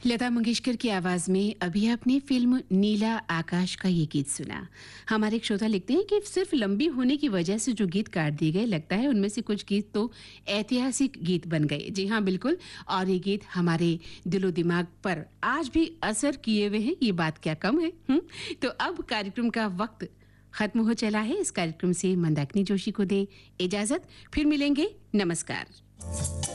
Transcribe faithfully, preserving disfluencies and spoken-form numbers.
लता मंगेशकर की आवाज में अभी आपने फिल्म नीला आकाश का ये गीत सुना। हमारे एक श्रोता लिखते हैं कि सिर्फ लंबी होने की वजह से जो गीत काट दिए गए, लगता है उनमें से कुछ गीत तो ऐतिहासिक गीत बन गए। जी हाँ, बिल्कुल। और ये गीत हमारे दिलो दिमाग पर आज भी असर किए हुए हैं, ये बात क्या कम है। हुँ? तो अब कार्यक्रम का वक्त खत्म हो चला है। इस कार्यक्रम से मंदाकिनी जोशी को दे इजाजत, फिर मिलेंगे। नमस्कार।